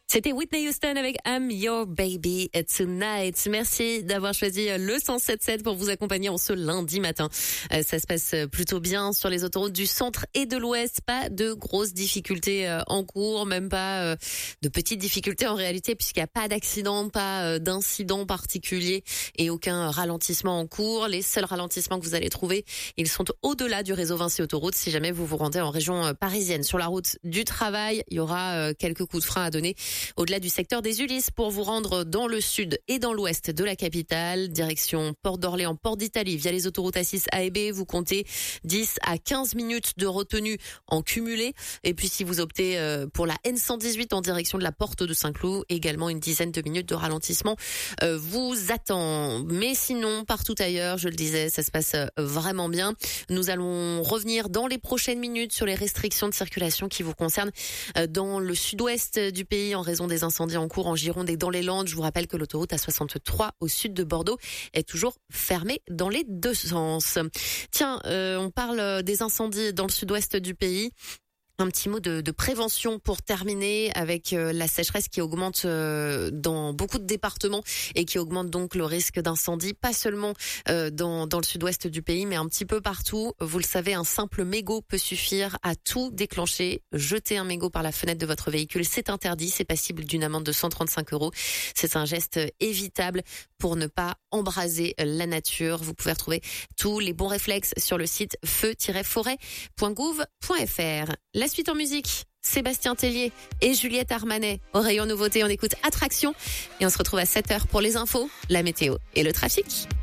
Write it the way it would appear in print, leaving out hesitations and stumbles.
C'était Whitney Houston avec I'm Your Baby Tonight. Merci d'avoir choisi le 107.7 pour vous accompagner en ce lundi matin. Ça se passe plutôt bien sur les autoroutes du centre et de l'ouest. Pas de grosses difficultés en cours, même pas de petites difficultés en réalité, puisqu'il n'y a pas d'accident, pas d'incident particulier et aucun ralentissement en cours. Les seuls ralentissements que vous allez trouver, ils sont au-delà du réseau Vinci Autoroute. Si jamais vous vous rendez en région parisienne sur la route du travail, il y aura quelques coups de frein à donner au-delà du secteur des Ulysses pour vous rendre dans le sud et dans l'ouest de la capitale. Direction Port d'Orléans, Port d'Italie via les autoroutes A6 A et B. Vous comptez 10 à 15 minutes de retenue en cumulé. Et puis si vous optez pour la N118 en direction de la Porte de Saint-Cloud, également une dizaine de minutes de ralentissement vous attend. Mais sinon, partout ailleurs, je le disais, ça se passe vraiment bien. Nous allons revenir dans les prochaines minutes sur les restrictions de circulation qui vous concernent dans le sud-ouest du pays en raison des incendies en cours en Gironde et dans les Landes. Je vous rappelle que l'autoroute A63 au sud de Bordeaux est toujours fermée dans les deux sens. Tiens, on parle des incendies dans le sud-ouest du pays. Un petit mot de prévention pour terminer avec la sécheresse qui augmente dans beaucoup de départements et qui augmente donc le risque d'incendie, pas seulement dans le sud-ouest du pays, mais un petit peu partout. Vous le savez, un simple mégot peut suffire à tout déclencher. Jeter un mégot par la fenêtre de votre véhicule, c'est interdit, c'est passible d'une amende de 135 €. C'est un geste évitable pour ne pas embraser la nature. Vous pouvez retrouver tous les bons réflexes sur le site feu-forêt.gouv.fr. La suite en musique, Sébastien Tellier et Juliette Armanet. Au rayon nouveauté, on écoute Attraction et on se retrouve à 7h pour les infos, la météo et le trafic.